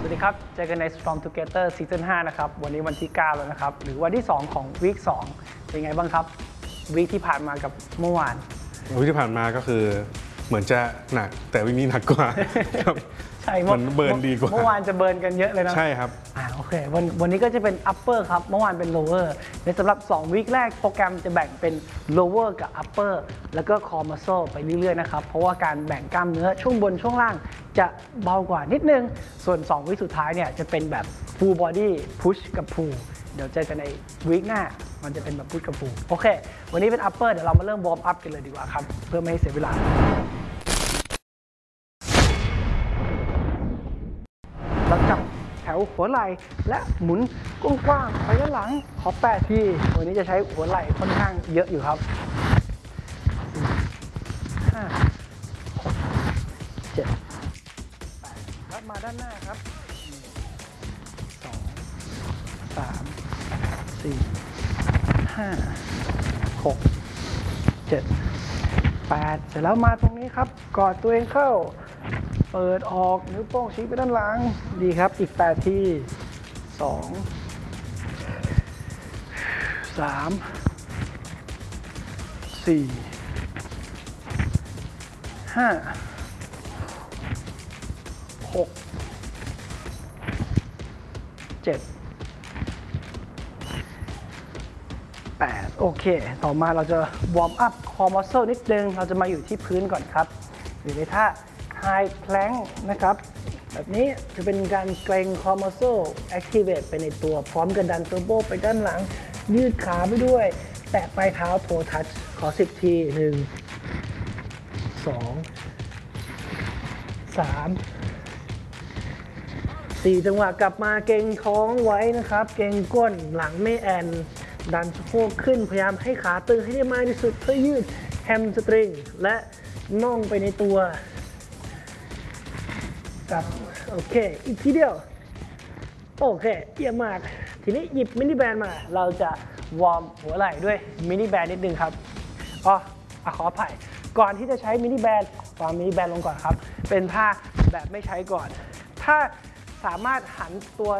วัสดีครับเจอกันใน Strong Together Season 5 นะครับวันนี้วันที่ 9 แล้วนะครับหรือวันที่ 2 ของวีค 2 เป็นไงบ้างครับวีคที่ผ่านมากับเมื่อวานวีคที่ผ่านมาก็คือเหมือนจะหนักแต่วีคนี้หนักกว่าครับใช่มันเบิร์นดีกว่าเมื่อวานจะเบิร์นกันเยอะเลยนะใช่ครับโอเควันนี้ก็จะเป็น upper ครับเมื่อวานเป็น lower ในสำหรับ2วีคแรกโปรแกรมจะแบ่งเป็น lower กับ upper แล้วก็ core muscle ไปเรื่อยๆนะครับเพราะว่าการแบ่งกล้ามเนื้อช่วงบนช่วงล่างจะเบากว่านิดนึงส่วน2วีคสุดท้ายเนี่ยจะเป็นแบบ full body push กับ pull เดี๋ยวเจอกันในวีคหน้ามันจะเป็นแบบ push กับ pull โอเควันนี้เป็น upper เดี๋ยวเรามาเริ่ม warm up กันเลยดีกว่าครับเพื่อไม่ให้เสียเวลาเราจับแถวหัวไหล่และหมุนกว้างๆไปด้านหลังขอ8 ทีวันนี้จะใช้หัวไหล่ค่อนข้างเยอะอยู่ครับ5 6 7 8รับมาด้านหน้าครับ2 3 4 5 6 7 8เสร็จแล้วมาตรงนี้ครับกอดตัวเองเข้าเปิดออกนิ้วโป้งชี้ไปด้านหลังดีครับอีก8 ที2 3 4 5 6 7 8โอเคต่อมาเราจะวอร์มอัพคอร์มัสเซิลนิดนึงเราจะมาอยู่ที่พื้นก่อนครับอยู่ในท่าHigh Plank นะครับแบบนี้จะเป็นการเกรง Core Muscle Activate ไปในตัวพร้อมกันดันตัวโบไปด้านหลังยืดขาไปด้วยแตะปลายเท้าโททัชขอ10 ที1 2 3 4จังหวะกลับมาเกรงท้องไว้นะครับเกรงก้นหลังไม่แอนดันสะโพกขึ้นพยายามให้ขาตึงให้ได้มากที่สุดเพื่อยืดแฮมสตริงและน่องไปในตัวกับโอเคอีกทีเดียวโอเคเยี่ยมมากทีนี้หยิบมินิแบนด์มาเราจะวอร์มหัวไหล่ด้วยมินิแบนด์นิดนึงครับขออภัยก่อนที่จะใช้มินิแบนด์วางมินิแบนด์ลงก่อนครับเป็นท่าแบบไม่ใช้ก่อนถ้าสามารถหันตัว